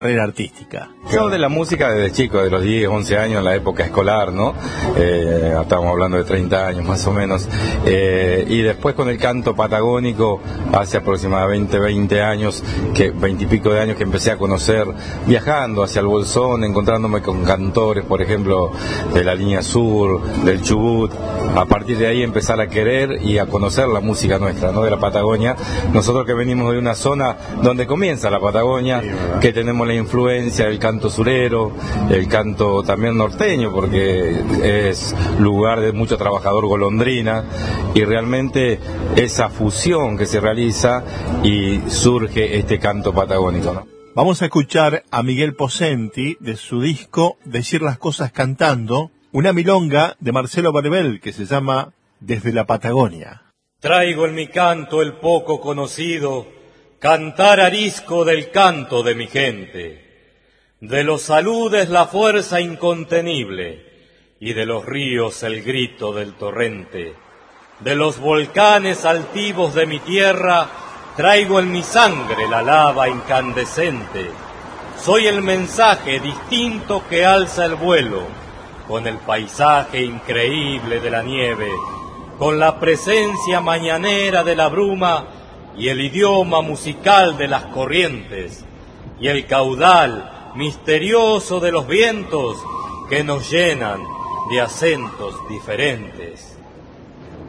carrera artística. Yo de la música desde chico, de los 10, 11 años, en la época escolar, ¿no? Estábamos hablando de 30 años más o menos. Y después con el canto patagónico, hace aproximadamente 20 años, 20 y pico de años que empecé a conocer, viajando hacia el Bolsón, encontrándome con cantores, por ejemplo, de la línea sur, del Chubut. A partir de ahí empezar a querer y a conocer la música nuestra, ¿no? De la Patagonia. Nosotros que venimos de una zona donde comienza la Patagonia, que tenemos la influencia del canto surero, el canto también norteño, porque es lugar de mucho trabajador golondrina, y realmente esa fusión que se realiza y surge este canto patagónico, ¿no? Vamos a escuchar a Miguel Pocenti de su disco Decir las cosas cantando, una milonga de Marcelo Barbel que se llama Desde la Patagonia. Traigo en mi canto el poco conocido cantar arisco del canto de mi gente, de los saludes la fuerza incontenible y de los ríos el grito del torrente, de los volcanes altivos de mi tierra traigo en mi sangre la lava incandescente. Soy el mensaje distinto que alza el vuelo, con el paisaje increíble de la nieve, con la presencia mañanera de la bruma y el idioma musical de las corrientes, y el caudal misterioso de los vientos que nos llenan de acentos diferentes.